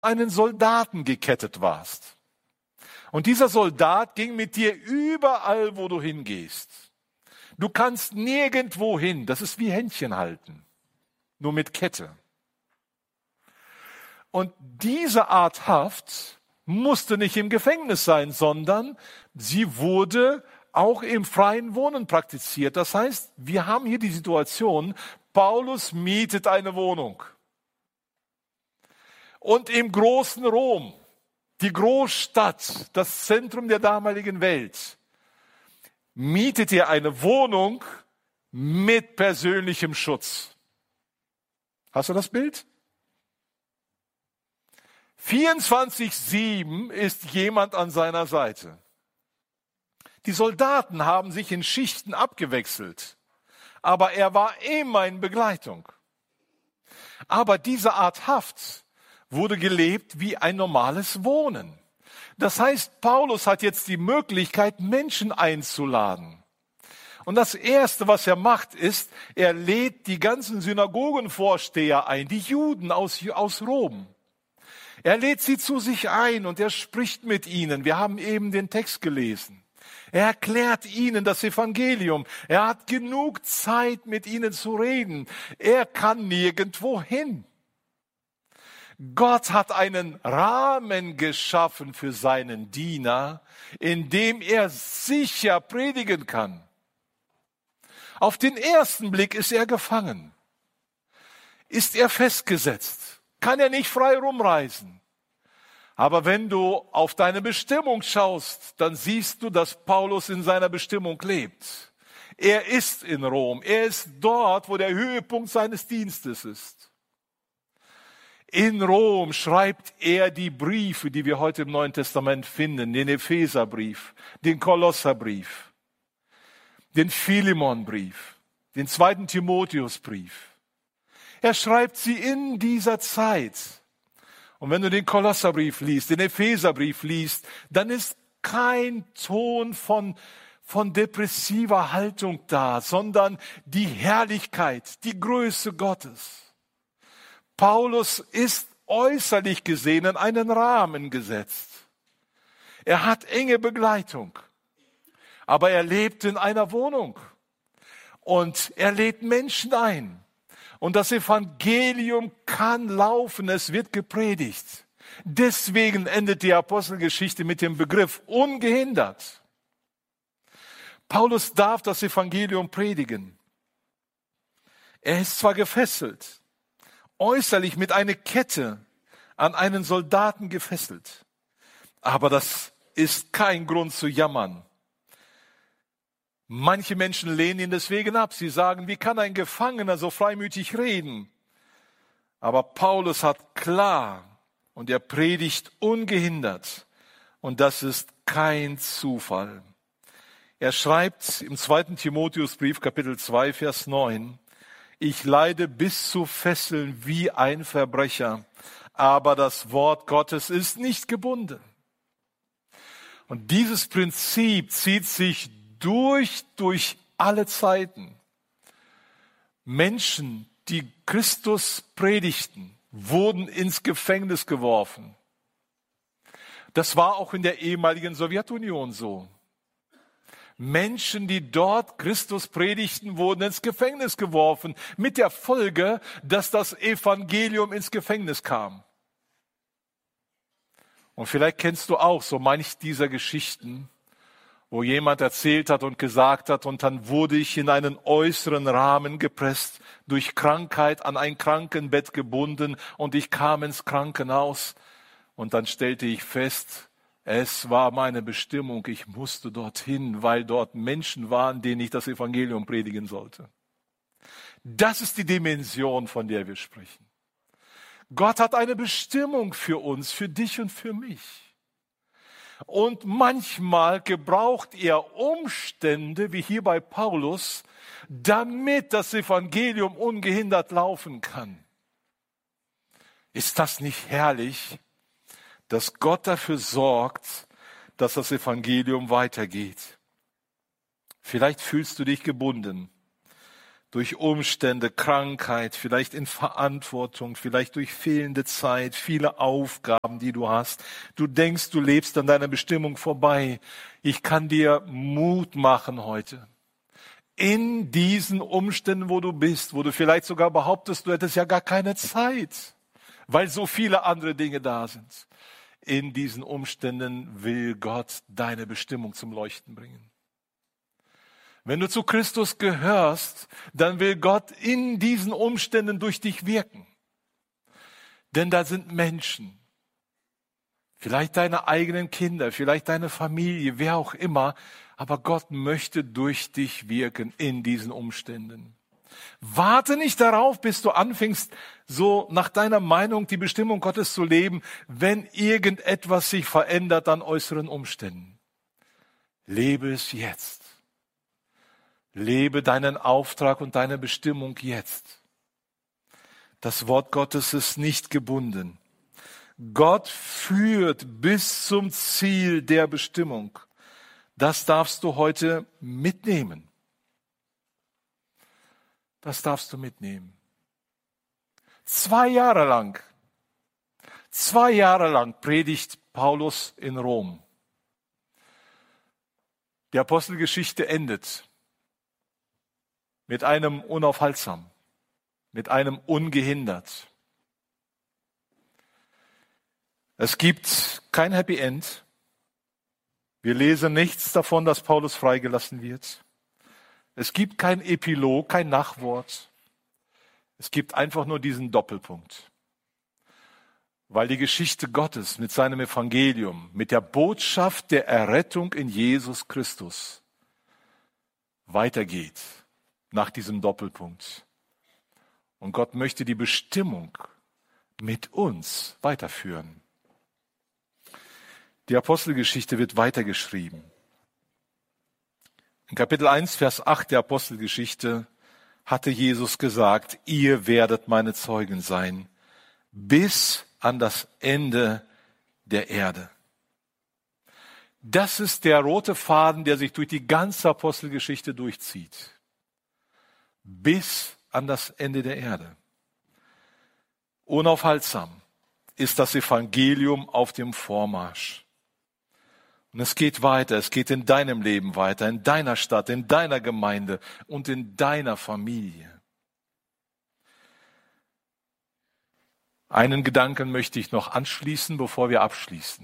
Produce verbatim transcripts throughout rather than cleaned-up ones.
einen Soldaten gekettet warst. Und dieser Soldat ging mit dir überall, wo du hingehst. Du kannst nirgendwo hin. Das ist wie Händchen halten, nur mit Kette. Und diese Art Haft musste nicht im Gefängnis sein, sondern sie wurde auch im freien Wohnen praktiziert. Das heißt, wir haben hier die Situation, Paulus mietet eine Wohnung. Und im großen Rom, die Großstadt, das Zentrum der damaligen Welt, mietet er eine Wohnung mit persönlichem Schutz. Hast du das Bild? vierundzwanzig sieben ist jemand an seiner Seite. Die Soldaten haben sich in Schichten abgewechselt, aber er war immer in Begleitung. Aber diese Art Haft wurde gelebt wie ein normales Wohnen. Das heißt, Paulus hat jetzt die Möglichkeit, Menschen einzuladen. Und das Erste, was er macht, ist, er lädt die ganzen Synagogenvorsteher ein, die Juden aus, aus Rom. Er lädt sie zu sich ein und er spricht mit ihnen. Wir haben eben den Text gelesen. Er erklärt ihnen das Evangelium. Er hat genug Zeit, mit ihnen zu reden. Er kann nirgendwo hin. Gott hat einen Rahmen geschaffen für seinen Diener, in dem er sicher predigen kann. Auf den ersten Blick ist er gefangen. Ist er festgesetzt? Kann er nicht frei rumreisen. Aber wenn du auf deine Bestimmung schaust, dann siehst du, dass Paulus in seiner Bestimmung lebt. Er ist in Rom. Er ist dort, wo der Höhepunkt seines Dienstes ist. In Rom schreibt er die Briefe, die wir heute im Neuen Testament finden, den Epheserbrief, den Kolosserbrief, den Philemonbrief, den zweiten Timotheusbrief. Er schreibt sie in dieser Zeit. Und wenn du den Kolosserbrief liest, den Epheserbrief liest, dann ist kein Ton von, von depressiver Haltung da, sondern die Herrlichkeit, die Größe Gottes. Paulus ist äußerlich gesehen in einen Rahmen gesetzt. Er hat enge Begleitung, aber er lebt in einer Wohnung und er lädt Menschen ein. Und das Evangelium kann laufen, es wird gepredigt. Deswegen endet die Apostelgeschichte mit dem Begriff ungehindert. Paulus darf das Evangelium predigen. Er ist zwar gefesselt, äußerlich mit einer Kette an einen Soldaten gefesselt, aber das ist kein Grund zu jammern. Manche Menschen lehnen ihn deswegen ab. Sie sagen, wie kann ein Gefangener so freimütig reden? Aber Paulus hat klar und er predigt ungehindert. Und das ist kein Zufall. Er schreibt im zweiten Timotheusbrief, Kapitel zwei, Vers neun, ich leide bis zu Fesseln wie ein Verbrecher, aber das Wort Gottes ist nicht gebunden. Und dieses Prinzip zieht sich durch, durch alle Zeiten. Menschen, die Christus predigten, wurden ins Gefängnis geworfen. Das war auch in der ehemaligen Sowjetunion so. Menschen, die dort Christus predigten, wurden ins Gefängnis geworfen, mit der Folge, dass das Evangelium ins Gefängnis kam. Und vielleicht kennst du auch so manch dieser Geschichten, wo jemand erzählt hat und gesagt hat, und dann wurde ich in einen äußeren Rahmen gepresst, durch Krankheit an ein Krankenbett gebunden und ich kam ins Krankenhaus und dann stellte ich fest, es war meine Bestimmung, ich musste dorthin, weil dort Menschen waren, denen ich das Evangelium predigen sollte. Das ist die Dimension, von der wir sprechen. Gott hat eine Bestimmung für uns, für dich und für mich. Und manchmal gebraucht er Umstände, wie hier bei Paulus, damit das Evangelium ungehindert laufen kann. Ist das nicht herrlich, dass Gott dafür sorgt, dass das Evangelium weitergeht? Vielleicht fühlst du dich gebunden. durch Umstände, Krankheit, vielleicht in Verantwortung, vielleicht durch fehlende Zeit, viele Aufgaben, die du hast. Du denkst, du lebst an deiner Bestimmung vorbei. Ich kann dir Mut machen heute. In diesen Umständen, wo du bist, wo du vielleicht sogar behauptest, du hättest ja gar keine Zeit, weil so viele andere Dinge da sind. In diesen Umständen will Gott deine Bestimmung zum Leuchten bringen. Wenn du zu Christus gehörst, dann will Gott in diesen Umständen durch dich wirken. Denn da sind Menschen, vielleicht deine eigenen Kinder, vielleicht deine Familie, wer auch immer, aber Gott möchte durch dich wirken in diesen Umständen. Warte nicht darauf, bis du anfängst, so nach deiner Meinung die Bestimmung Gottes zu leben, wenn irgendetwas sich verändert an äußeren Umständen. Lebe es jetzt. Lebe deinen Auftrag und deine Bestimmung jetzt. Das Wort Gottes ist nicht gebunden. Gott führt bis zum Ziel der Bestimmung. Das darfst du heute mitnehmen. Das darfst du mitnehmen. Zwei Jahre lang, zwei Jahre lang predigt Paulus in Rom. Die Apostelgeschichte endet mit einem unaufhaltsam, mit einem ungehindert. Es gibt kein Happy End. Wir lesen nichts davon, dass Paulus freigelassen wird. Es gibt kein Epilog, kein Nachwort. Es gibt einfach nur diesen Doppelpunkt. Weil die Geschichte Gottes mit seinem Evangelium, mit der Botschaft der Errettung in Jesus Christus weitergeht. Nach diesem Doppelpunkt. Und Gott möchte die Bestimmung mit uns weiterführen. Die Apostelgeschichte wird weitergeschrieben. In Kapitel eins, Vers acht der Apostelgeschichte hatte Jesus gesagt, ihr werdet meine Zeugen sein, bis an das Ende der Erde. Das ist der rote Faden, der sich durch die ganze Apostelgeschichte durchzieht. Bis an das Ende der Erde. Unaufhaltsam ist das Evangelium auf dem Vormarsch. Und es geht weiter, es geht in deinem Leben weiter, in deiner Stadt, in deiner Gemeinde und in deiner Familie. Einen Gedanken möchte ich noch anschließen, bevor wir abschließen.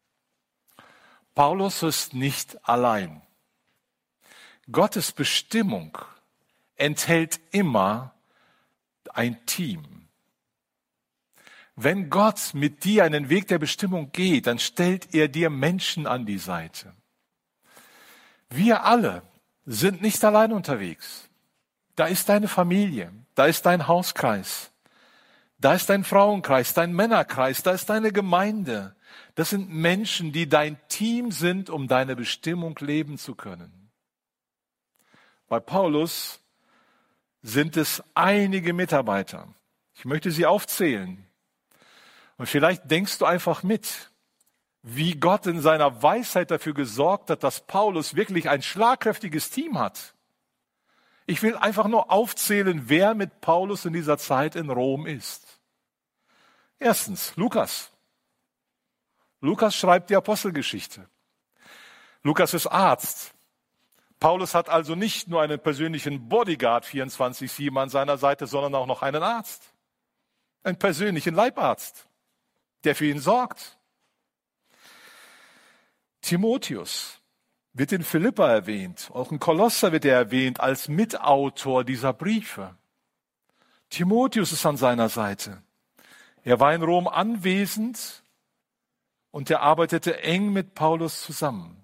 Paulus ist nicht allein. Gottes Bestimmung enthält immer ein Team. Wenn Gott mit dir einen Weg der Bestimmung geht, dann stellt er dir Menschen an die Seite. Wir alle sind nicht allein unterwegs. Da ist deine Familie, da ist dein Hauskreis, da ist dein Frauenkreis, dein Männerkreis, da ist deine Gemeinde. Das sind Menschen, die dein Team sind, um deine Bestimmung leben zu können. Bei Paulus sind es einige Mitarbeiter. Ich möchte sie aufzählen. Und vielleicht denkst du einfach mit, wie Gott in seiner Weisheit dafür gesorgt hat, dass Paulus wirklich ein schlagkräftiges Team hat. Ich will einfach nur aufzählen, wer mit Paulus in dieser Zeit in Rom ist. Erstens, Lukas. Lukas schreibt die Apostelgeschichte. Lukas ist Arzt. Paulus hat also nicht nur einen persönlichen Bodyguard vierundzwanzig sieben an seiner Seite, sondern auch noch einen Arzt. Einen persönlichen Leibarzt, der für ihn sorgt. Timotheus wird in Philippa erwähnt, auch in Kolosser wird er erwähnt als Mitautor dieser Briefe. Timotheus ist an seiner Seite. Er war in Rom anwesend und er arbeitete eng mit Paulus zusammen.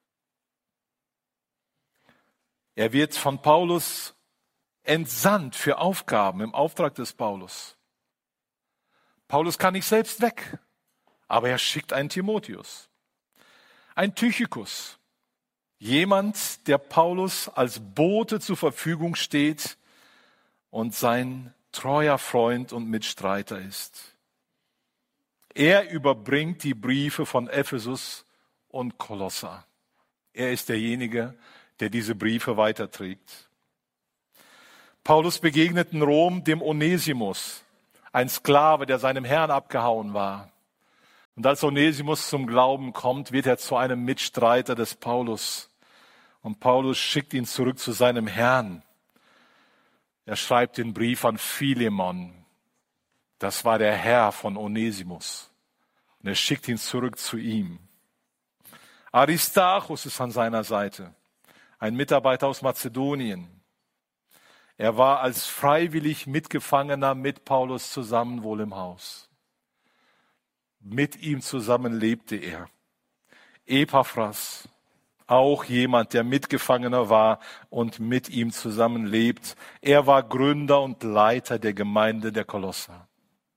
Er wird von Paulus entsandt für Aufgaben im Auftrag des Paulus. Paulus kann nicht selbst weg, aber er schickt einen Timotheus. Ein Tychikus, jemand, der Paulus als Bote zur Verfügung steht und sein treuer Freund und Mitstreiter ist. Er überbringt die Briefe von Ephesus und Kolosser. Er ist derjenige, der diese Briefe weiterträgt. Paulus begegnet in Rom dem Onesimus, ein Sklave, der seinem Herrn abgehauen war. Und als Onesimus zum Glauben kommt, wird er zu einem Mitstreiter des Paulus. Und Paulus schickt ihn zurück zu seinem Herrn. Er schreibt den Brief an Philemon. Das war der Herr von Onesimus. Und er schickt ihn zurück zu ihm. Aristarchus ist an seiner Seite, ein Mitarbeiter aus Mazedonien. Er war als freiwillig Mitgefangener mit Paulus zusammen wohl im Haus. Mit ihm zusammen lebte er. Epaphras, auch jemand, der Mitgefangener war und mit ihm zusammen lebt. Er war Gründer und Leiter der Gemeinde der Kolosser.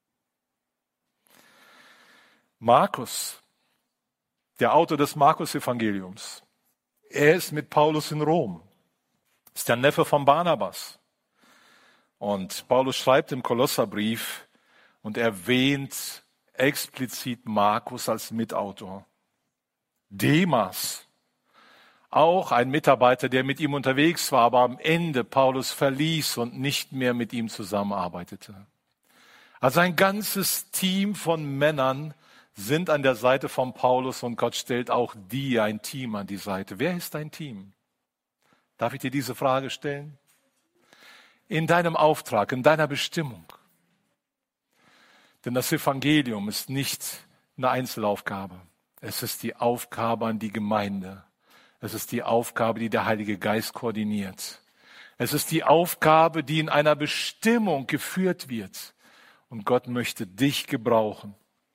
Markus, der Autor des Markus-Evangeliums, er ist mit Paulus in Rom, ist der Neffe von Barnabas. Und Paulus schreibt im Kolosserbrief und erwähnt explizit Markus als Mitautor. Demas, auch ein Mitarbeiter, der mit ihm unterwegs war, aber am Ende Paulus verließ und nicht mehr mit ihm zusammenarbeitete. Also ein ganzes Team von Männern sind an der Seite von Paulus und Gott stellt auch dir ein Team an die Seite. Wer ist dein Team? Darf ich dir diese Frage stellen? In deinem Auftrag, in deiner Bestimmung. Denn das Evangelium ist nicht eine Einzelaufgabe. Es ist die Aufgabe an die Gemeinde. Es ist die Aufgabe, die der Heilige Geist koordiniert. Es ist die Aufgabe, die in einer Bestimmung geführt wird. Und Gott möchte dich gebrauchen.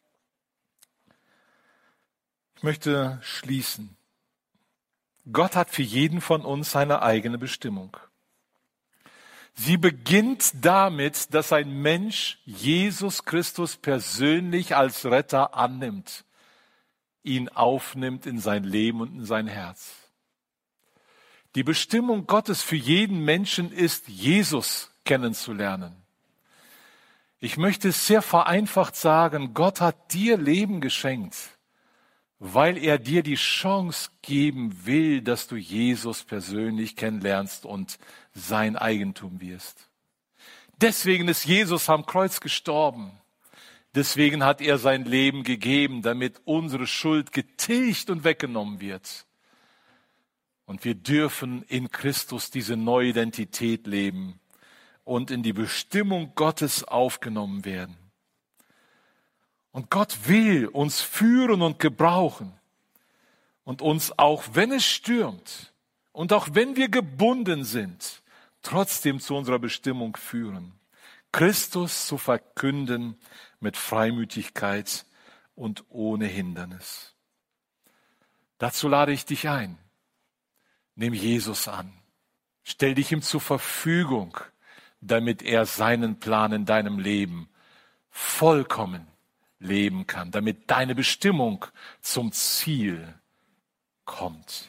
Ich möchte schließen. Gott hat für jeden von uns seine eigene Bestimmung. Sie beginnt damit, dass ein Mensch Jesus Christus persönlich als Retter annimmt, ihn aufnimmt in sein Leben und in sein Herz. Die Bestimmung Gottes für jeden Menschen ist, Jesus kennenzulernen. Ich möchte es sehr vereinfacht sagen, Gott hat dir Leben geschenkt, weil er dir die Chance geben will, dass du Jesus persönlich kennenlernst und sein Eigentum wirst. Deswegen ist Jesus am Kreuz gestorben. Deswegen hat er sein Leben gegeben, damit unsere Schuld getilgt und weggenommen wird. Und wir dürfen in Christus diese neue Identität leben und in die Bestimmung Gottes aufgenommen werden. Und Gott will uns führen und gebrauchen und uns, auch wenn es stürmt und auch wenn wir gebunden sind, trotzdem zu unserer Bestimmung führen. Christus zu verkünden mit Freimütigkeit und ohne Hindernis. Dazu lade ich dich ein. Nimm Jesus an. Stell dich ihm zur Verfügung, damit er seinen Plan in deinem Leben vollkommen leben kann, damit deine Bestimmung zum Ziel kommt.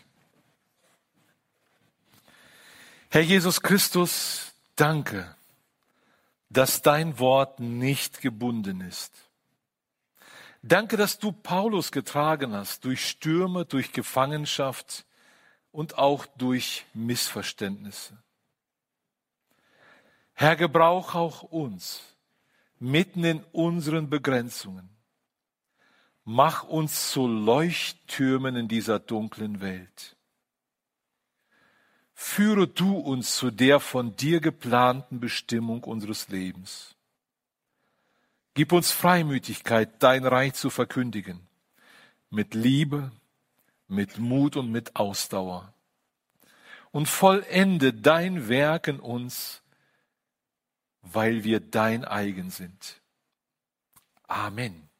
Herr Jesus Christus, danke, dass dein Wort nicht gebunden ist. Danke, dass du Paulus getragen hast, durch Stürme, durch Gefangenschaft und auch durch Missverständnisse. Herr, gebrauch auch uns mitten in unseren Begrenzungen. Mach uns zu Leuchttürmen in dieser dunklen Welt. Führe du uns zu der von dir geplanten Bestimmung unseres Lebens. Gib uns Freimütigkeit, dein Reich zu verkündigen, mit Liebe, mit Mut und mit Ausdauer. Und vollende dein Werk in uns, weil wir dein eigen sind. Amen.